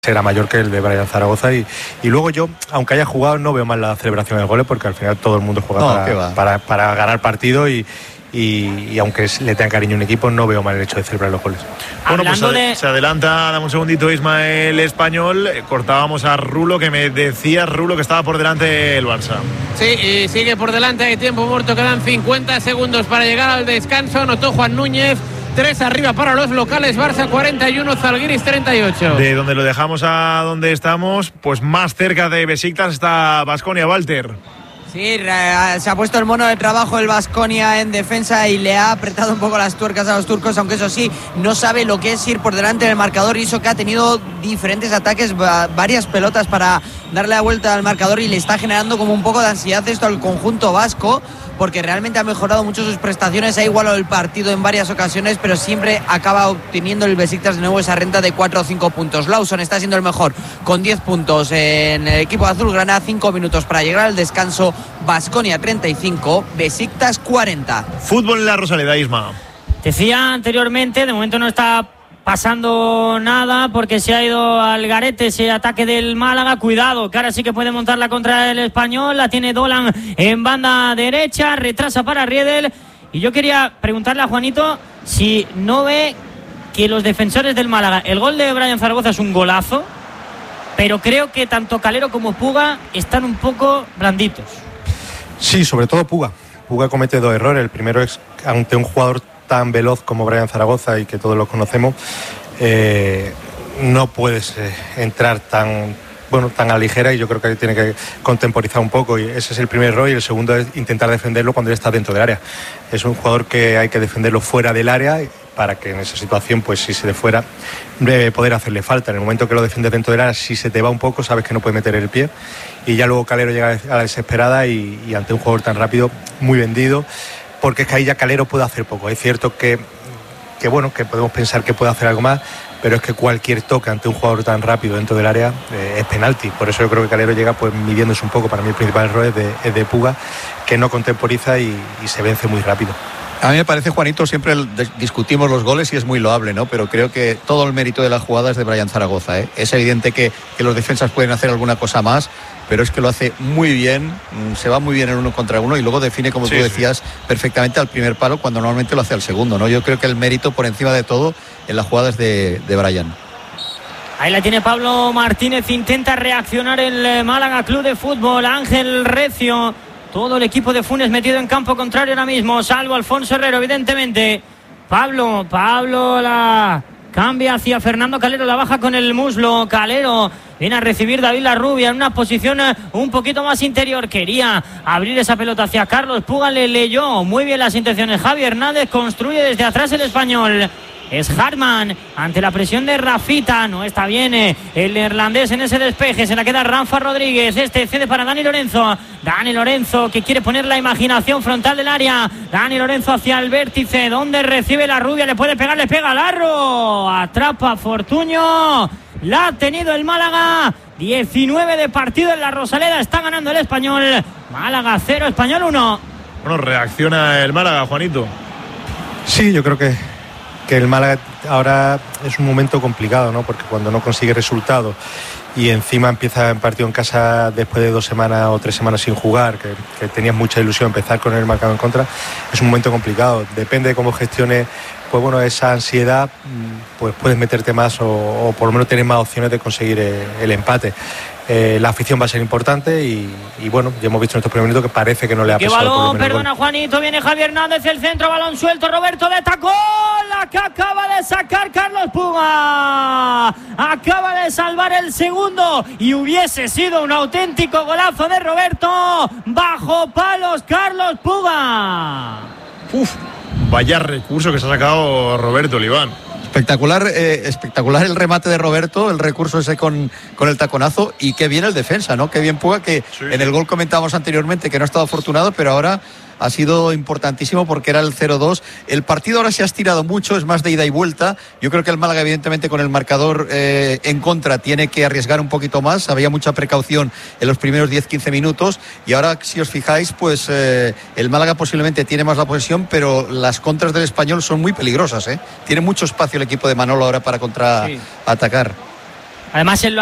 será mayor que el de Brian Zaragoza y luego yo, aunque haya jugado, no veo mal la celebración de goles porque al final todo el mundo juega para ganar partido y aunque le tenga cariño a un equipo, no veo mal el hecho de celebrar los goles. Bueno, pues se adelanta, dame un segundito, Ismael Español. Cortábamos a Rulo, que me decía Rulo que estaba por delante el Barça. Sí, y sigue por delante, hay tiempo muerto, quedan 50 segundos para llegar al descanso. Anotó Juan Núñez. 3 arriba para los locales, Barça 41, Zalgiris 38. De donde lo dejamos a donde estamos, pues más cerca de Besiktas está Baskonia. Walter. Sí, se ha puesto el mono de trabajo el Baskonia en defensa y le ha apretado un poco las tuercas a los turcos, aunque eso sí, no sabe lo que es ir por delante del marcador, y eso que ha tenido diferentes ataques, varias pelotas para darle la vuelta al marcador, y le está generando como un poco de ansiedad esto al conjunto vasco, porque realmente ha mejorado mucho sus prestaciones, ha igualado el partido en varias ocasiones, pero siempre acaba obteniendo el Besiktas de nuevo esa renta de 4 o 5 puntos. Lawson está siendo el mejor con 10 puntos en el equipo azulgrana, 5 minutos para llegar al descanso. Baskonia 35, Besiktas 40. Fútbol en la Rosaleda, Isma. Decía anteriormente, de momento no está pasando nada porque se ha ido al garete ese ataque del Málaga. Cuidado, que ahora sí que puede montarla contra el Español. La tiene Dolan en banda derecha, retrasa para Riedel. Y yo quería preguntarle a Juanito si no ve que los defensores del Málaga, el gol de Brian Zaragoza es un golazo, pero creo que tanto Calero como Puga están un poco blanditos. Sí, sobre todo Puga. Puga comete 2 errores. El primero es ante un jugador tan veloz como Brian Zaragoza y que todos lo conocemos, no puedes entrar tan a la ligera, y yo creo que tiene que contemporizar un poco, y ese es el primer error. Y el segundo es intentar defenderlo cuando él está dentro del área. Es un jugador que hay que defenderlo fuera del área para que en esa situación, pues si se de fuera, poder hacerle falta. En el momento que lo defiendes dentro del área, si se te va un poco, sabes que no puede meter el pie, y ya luego Calero llega a la desesperada y ante un jugador tan rápido, muy vendido, porque es que ahí ya Calero puede hacer poco. Es cierto que podemos pensar que puede hacer algo más, pero es que cualquier toque ante un jugador tan rápido dentro del área es penalti. Por eso yo creo que Calero llega pues midiéndose un poco. Para mí el principal error es de Puga, que no contemporiza y se vence muy rápido. A mí me parece, Juanito, siempre discutimos los goles y es muy loable, ¿no? Pero creo que todo el mérito de la jugada es de Brian Zaragoza, ¿eh? Es evidente que los defensas pueden hacer alguna cosa más, pero es que lo hace muy bien, se va muy bien en 1 contra 1 y luego define, como tú decías, perfectamente al primer palo, cuando normalmente lo hace al segundo, ¿no? Yo creo que el mérito por encima de todo en las jugadas de Brian. Ahí la tiene Pablo Martínez, intenta reaccionar el Málaga Club de Fútbol. Ángel Recio, todo el equipo de Funes metido en campo contrario ahora mismo, salvo Alfonso Herrero, evidentemente. Pablo la cambia hacia Fernando Calero, la baja con el muslo. Calero viene a recibir David Larrubia en una posición un poquito más interior. Quería abrir esa pelota hacia Carlos Puga, le leyó muy bien las intenciones Javi Hernández, construye desde atrás el Español. Es Hartmann ante la presión de Rafita, no está bien el neerlandés en ese despeje, se la queda Rafa Rodríguez, cede para Dani Lorenzo que quiere poner la imaginación frontal del área. Dani Lorenzo hacia el vértice, donde recibe Larrubia, le puede pegar, le pega Larro, atrapa Fortuño, la ha tenido el Málaga. 19 de partido en la Rosaleda, está ganando el Español. Málaga 0, Español 1. Bueno, reacciona el Málaga, Juanito. Sí, yo creo que el Málaga ahora es un momento complicado, ¿no? Porque cuando no consigue resultados y encima empieza el partido en casa después de 2 semanas o 3 semanas sin jugar, que tenías mucha ilusión empezar con el marcador en contra, es un momento complicado. Depende de cómo gestiones esa ansiedad, pues puedes meterte más o por lo menos tener más opciones de conseguir el empate. La afición va a ser importante y bueno, ya hemos visto en estos primeros minutos que parece que no le ha pesado. ¡Qué balón! Perdona, Juanito, viene Javier Hernández, el centro, balón suelto, Roberto de tacón, la que acaba de sacar Carlos Puga, acaba de salvar el segundo y hubiese sido un auténtico golazo de Roberto, bajo palos Carlos Puga. Vaya recurso que se ha sacado Roberto Oliván. Espectacular el remate de Roberto, el recurso ese con el taconazo, y qué bien el defensa, ¿no? Qué bien Puga, que en el gol comentábamos anteriormente que no ha estado afortunado, pero ahora ha sido importantísimo porque era el 0-2. El partido ahora se ha estirado mucho, es más de ida y vuelta. Yo creo que el Málaga, evidentemente, con el marcador en contra, tiene que arriesgar un poquito más. Había mucha precaución en los primeros 10-15 minutos y ahora, si os fijáis, pues el Málaga posiblemente tiene más la posesión, pero las contras del Español son muy peligrosas, ¿eh? Tiene mucho espacio el equipo de Manolo ahora para contraatacar. Además, él lo